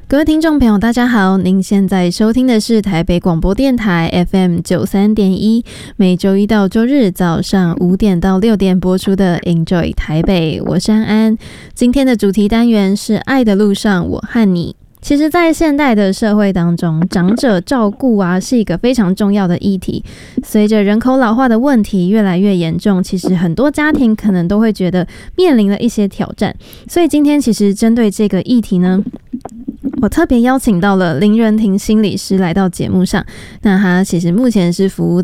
各位听众朋友大家好，您现在收听的是台北广播电台 FM 93.1，每周一到周日早上5点到6点播出的 Enjoy 台北，我是安安。今天的主题单元是爱的路上我和你。其实在现代的社会当中，长者照顾是一个非常重要的议题。随着人口老化的问题越来越严重，其实很多家庭可能都会觉得面临了一些挑战。所以今天其实针对这个议题呢，我特别邀请到了林仁庭心理师来到节目上。那他其实目前是服务